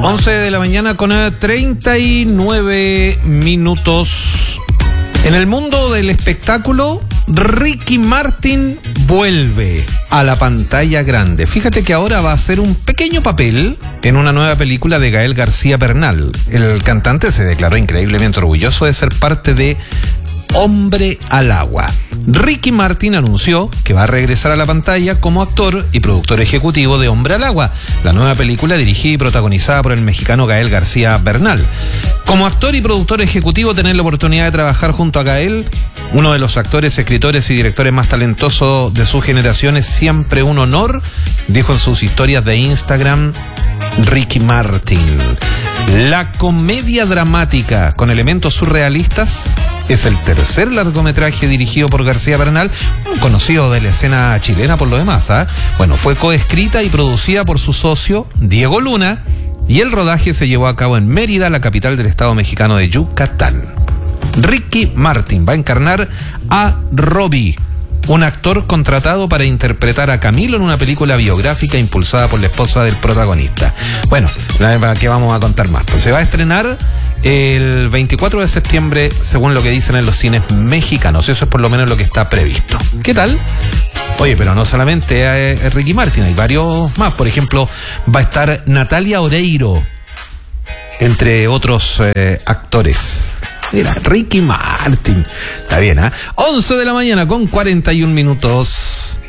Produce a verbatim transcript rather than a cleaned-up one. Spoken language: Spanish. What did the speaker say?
once de la mañana con treinta y nueve minutos. En el mundo del espectáculo, Ricky Martin vuelve a la pantalla grande. Fíjate que ahora va a hacer un pequeño papel en una nueva película de Gael García Bernal. El cantante se declaró increíblemente orgulloso de ser parte de Hombre al Agua. Ricky Martin anunció que va a regresar a la pantalla como actor y productor ejecutivo de Hombre al Agua, la nueva película dirigida y protagonizada por el mexicano Gael García Bernal. Como actor y productor ejecutivo, tener la oportunidad de trabajar junto a Gael, uno de los actores, escritores y directores más talentosos de su generación, es siempre un honor, dijo en sus historias de Instagram Ricky Martin. La comedia dramática con elementos surrealistas es el tercer largometraje dirigido por García Bernal, un conocido de la escena chilena por lo demás, ¿eh? Bueno, fue coescrita y producida por su socio Diego Luna, y el rodaje se llevó a cabo en Mérida, la capital del estado mexicano de Yucatán. Ricky Martin va a encarnar a Robbie, un actor contratado para interpretar a Camilo en una película biográfica impulsada por la esposa del protagonista. Bueno, ¿para qué vamos a contar más? Pues se va a estrenar el veinticuatro de septiembre, según lo que dicen en los cines mexicanos. Eso es por lo menos lo que está previsto. ¿Qué tal? Oye, pero no solamente es Ricky Martin, hay varios más. Por ejemplo, va a estar Natalia Oreiro, entre otros eh, actores. Mira, Ricky Martin. Está bien, ¿ah? ¿eh? once de la mañana con cuarenta y un minutos.